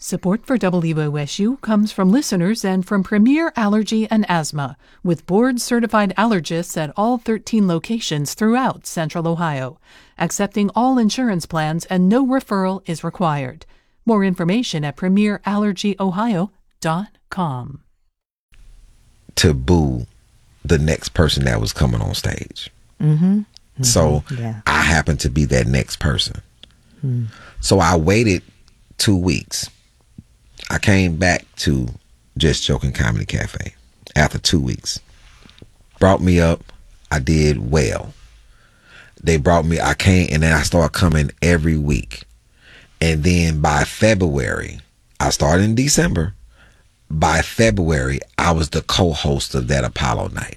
Support for WOSU comes from listeners and from Premier Allergy and Asthma, with board-certified allergists at all 13 locations throughout Central Ohio, accepting all insurance plans and no referral is required. More information at premierallergyohio.com. To boo the next person that was coming on stage. So I happened to be that next person. So I waited 2 weeks. I came back to Just Joking Comedy Cafe after 2 weeks. Brought me up. I did well. They brought me, I came, and then I started coming every week. And then by February, I started in December. By February, I was the co-host of that Apollo night.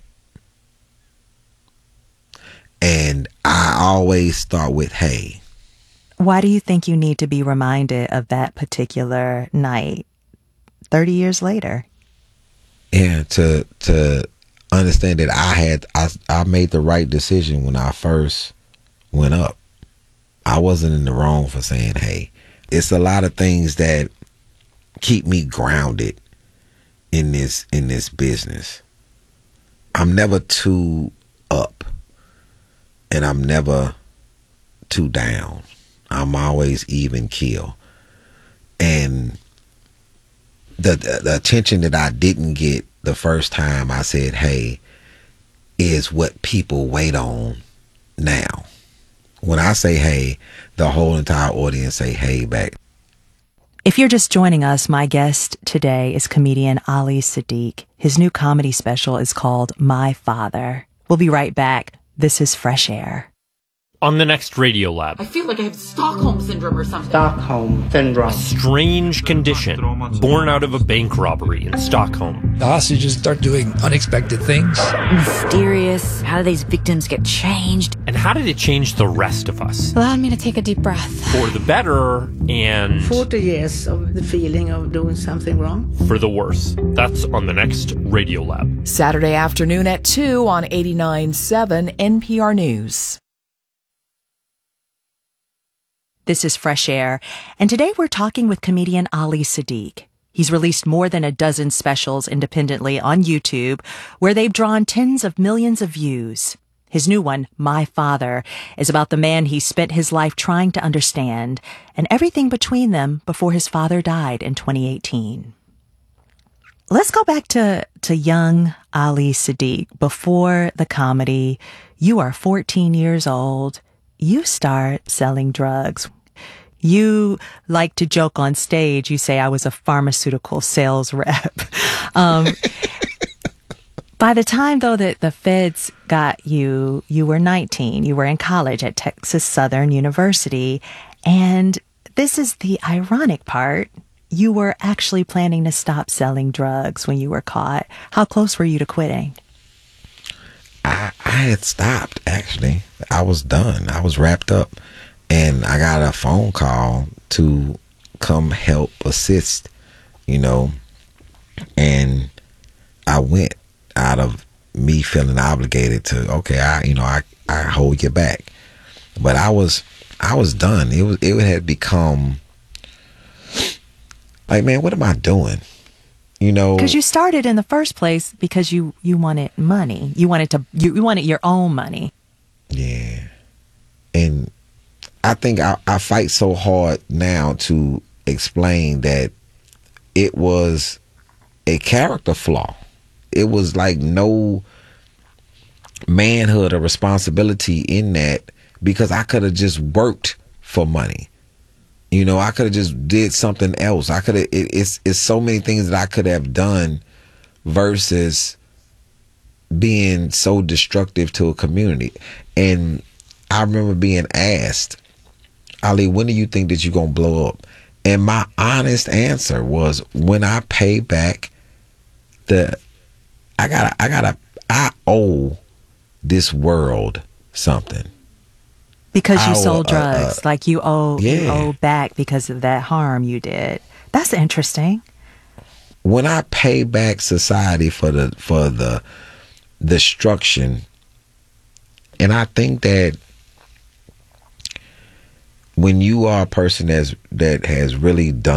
And I always start with, hey. Why do you think you need to be reminded of that particular night 30 years later? Yeah, to understand that I made the right decision when I first went up. I wasn't in the wrong for saying, hey. It's a lot of things that keep me grounded in this business. I'm never too up, and I'm never too down. I'm always even keel. And the attention that I didn't get the first time I said, hey, is what people wait on now. When I say, hey, the whole entire audience say, hey, back. If you're just joining us, my guest today is comedian Ali Siddiq. His new comedy special is called My Father. We'll be right back. This is Fresh Air. On the next Radiolab. I feel like I have Stockholm Syndrome or something. Stockholm Syndrome. A strange condition born out of a bank robbery in Stockholm. The hostages start doing unexpected things. Mysterious. How do these victims get changed? And how did it change the rest of us? Allowed me to take a deep breath. For the better and... 40 years of the feeling of doing something wrong. For the worse. That's on the next Radiolab. Saturday afternoon at 2 on 89.7 NPR News. This is Fresh Air, and today we're talking with comedian Ali Siddiq. He's released more than a dozen specials independently on YouTube, where they've drawn tens of millions of views. His new one, My Father, is about the man he spent his life trying to understand, and everything between them before his father died in 2018. Let's go back to young Ali Siddiq. Before the comedy, you are 14 years old. You start selling drugs. You like to joke on stage. You say, I was a pharmaceutical sales rep. By the time, though, that the feds got you, you were 19. You were in college at Texas Southern University. And this is the ironic part. You were actually planning to stop selling drugs when you were caught. How close were you to quitting? I had stopped, actually. I was done. I was wrapped up. And I got a phone call to come help assist, and I went out of me feeling obligated to, okay, I hold you back. But I was done. It had become like, man, what am I doing? Because you started in the first place because you wanted money. You wanted your own money. Yeah. And I think I fight so hard now to explain that it was a character flaw. It was like no manhood or responsibility in that, because I could have just worked for money. I could have just did something else. I could have. It's so many things that I could have done versus being so destructive to a community. And I remember being asked, Ali, when do you think that you're gonna blow up? And my honest answer was, when I pay back I owe this world something. Because you sold drugs, like you owe back because of that harm you did. That's interesting. When I pay back society for the destruction, and I think that when you are a person that has really done